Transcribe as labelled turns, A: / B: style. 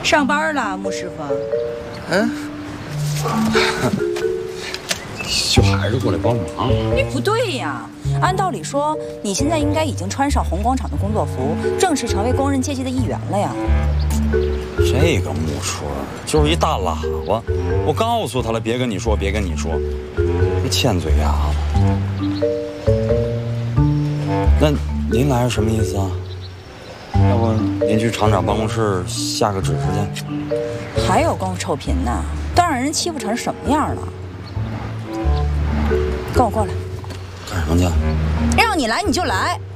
A: 上班了，穆师傅。
B: 嗯，就还是过来帮忙。
A: 哎，不对呀，按道理说，你现在应该已经穿上红广场的工作服，正式成为工人阶级的一员了呀。
B: 这个木春就是一大喇叭，我告诉他了，别跟你说，别跟你说，这欠嘴丫子。那您来是什么意思啊？要不您去厂长办公室下个指示去？
A: 还有功夫臭贫呢，都让人欺负成什么样了？跟我过来。
B: 干什么去？
A: 让你来你就来。